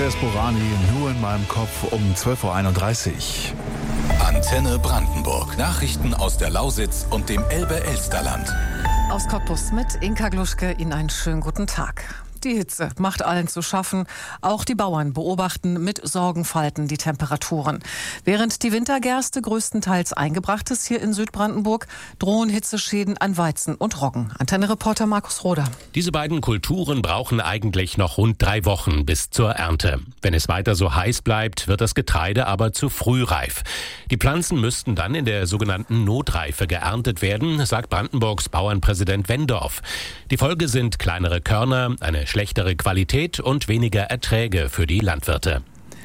Andreas Borani, nur in meinem Kopf um 12.31 Uhr. Antenne Brandenburg. Nachrichten aus der Lausitz und dem Elbe-Elsterland. Aus Cottbus mit Inka Gluschke. Ihnen einen schönen guten Tag. Die Hitze macht allen zu schaffen. Auch die Bauern beobachten mit Sorgenfalten die Temperaturen. Während die Wintergerste größtenteils eingebracht ist hier in Südbrandenburg, drohen Hitzeschäden an Weizen und Roggen. Antenne-Reporter Markus Roder. Diese beiden Kulturen brauchen eigentlich noch rund 3 Wochen bis zur Ernte. Wenn es weiter so heiß bleibt, wird das Getreide aber zu früh reif. Die Pflanzen müssten dann in der sogenannten Notreife geerntet werden, sagt Brandenburgs Bauernpräsident Wendorf. Die Folge sind kleinere Körner, eine schlechtere Qualität und weniger Erträge für die Landwirte.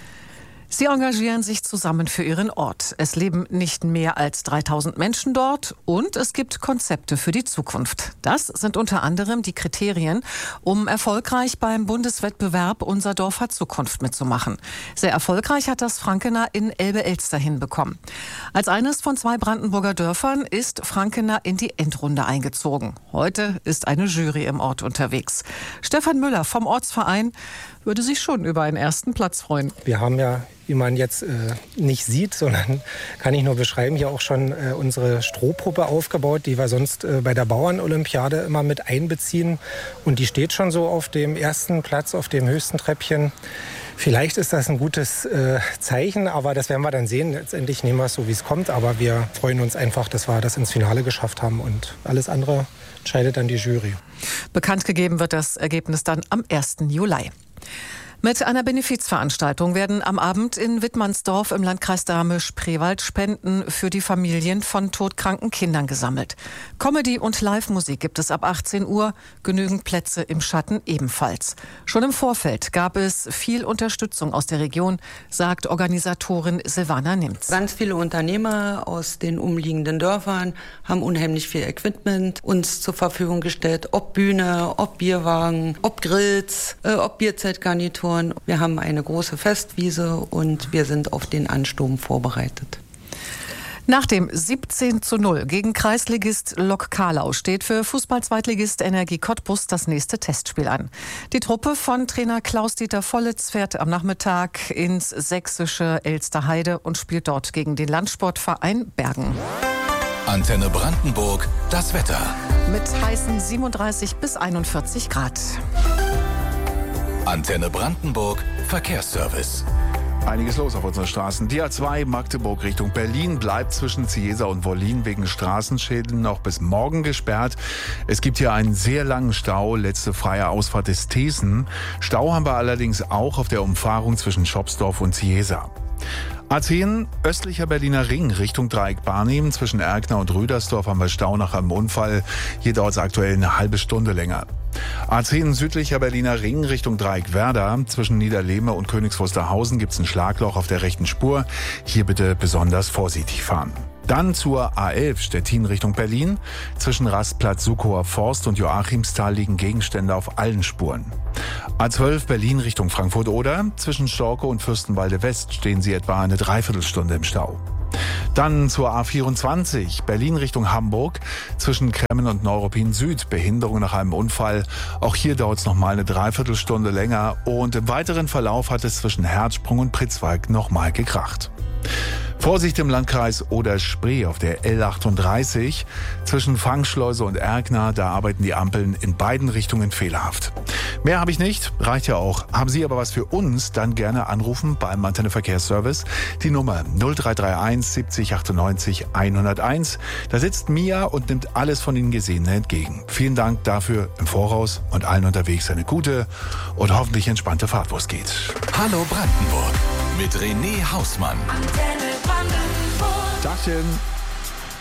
Sie engagieren sich zusammen für ihren Ort. Es leben nicht mehr als 3000 Menschen dort und es gibt Konzepte für die Zukunft. Das sind unter anderem die Kriterien, um erfolgreich beim Bundeswettbewerb Unser Dorf hat Zukunft mitzumachen. Sehr erfolgreich hat das Frankener in Elbe-Elster hinbekommen. Als eines von 2 Brandenburger Dörfern ist Frankener in die Endrunde eingezogen. Heute ist eine Jury im Ort unterwegs. Stefan Müller vom Ortsverein würde sich schon über einen ersten Platz freuen. Wir haben ja, wie man jetzt nicht sieht, sondern kann ich nur beschreiben, hier auch schon unsere Strohpuppe aufgebaut, die wir sonst bei der Bauernolympiade immer mit einbeziehen. Und die steht schon so auf dem ersten Platz, auf dem höchsten Treppchen. Vielleicht ist das ein gutes Zeichen, aber das werden wir dann sehen. Letztendlich nehmen wir es so, wie es kommt. Aber wir freuen uns einfach, dass wir das ins Finale geschafft haben. Und alles andere entscheidet dann die Jury. Bekannt gegeben wird das Ergebnis dann am 1. Juli. Mit einer Benefizveranstaltung werden am Abend in Wittmannsdorf im Landkreis Dahme-Spreewald Spenden für die Familien von todkranken Kindern gesammelt. Comedy und Live-Musik gibt es ab 18 Uhr, genügend Plätze im Schatten ebenfalls. Schon im Vorfeld gab es viel Unterstützung aus der Region, sagt Organisatorin Silvana Nimz. Ganz viele Unternehmer aus den umliegenden Dörfern haben unheimlich viel Equipment uns zur Verfügung gestellt, ob Bühne, ob Bierwagen, ob Grills, ob Bierzeltgarnituren. Wir haben eine große Festwiese und wir sind auf den Ansturm vorbereitet. Nach dem 17:0 gegen Kreisligist Lok Karlau steht für Fußball-Zweitligist Energie Cottbus das nächste Testspiel an. Die Truppe von Trainer Klaus-Dieter Vollitz fährt am Nachmittag ins sächsische Elsterheide und spielt dort gegen den Landsportverein Bergen. Antenne Brandenburg, das Wetter. Mit heißen 37 bis 41 Grad. Antenne Brandenburg, Verkehrsservice. Einiges los auf unseren Straßen. Die A2 Magdeburg Richtung Berlin bleibt zwischen Ciesa und Wollin wegen Straßenschäden noch bis morgen gesperrt. Es gibt hier einen sehr langen Stau. Letzte freie Ausfahrt ist Thesen. Stau haben wir allerdings auch auf der Umfahrung zwischen Schopsdorf und Ciesa. A10 östlicher Berliner Ring Richtung Dreieck Barnim. Zwischen Erkner und Rüdersdorf haben wir Stau nach einem Unfall. Hier dauert es aktuell eine halbe Stunde länger. A10 südlicher Berliner Ring Richtung Dreieck Werder. Zwischen Niederlehme und Königs Wusterhausen gibt es ein Schlagloch auf der rechten Spur. Hier bitte besonders vorsichtig fahren. Dann zur A11 Stettin Richtung Berlin. Zwischen Rastplatz Sukower Forst und Joachimsthal liegen Gegenstände auf allen Spuren. A12 Berlin Richtung Frankfurt-Oder. Zwischen Storkow und Fürstenwalde West stehen Sie etwa eine Dreiviertelstunde im Stau. Dann zur A24 Berlin Richtung Hamburg. Zwischen Kremmen und Neuruppin Süd Behinderung nach einem Unfall. Auch hier dauert es nochmal eine Dreiviertelstunde länger. Und im weiteren Verlauf hat es zwischen Herzsprung und Pritzwalk nochmal gekracht. Vorsicht im Landkreis Oder-Spree auf der L38. Zwischen Fangschleuse und Erkner, da arbeiten die Ampeln in beiden Richtungen fehlerhaft. Mehr habe ich nicht, reicht ja auch. Haben Sie aber was für uns, dann gerne anrufen beim Antenne Verkehrsservice. Die Nummer 0331 70 98 101. Da sitzt Mia und nimmt alles von Ihnen Gesehene entgegen. Vielen Dank dafür im Voraus und allen unterwegs eine gute und hoffentlich entspannte Fahrt, wo es geht. Hallo Brandenburg mit René Hausmann. Tagchen.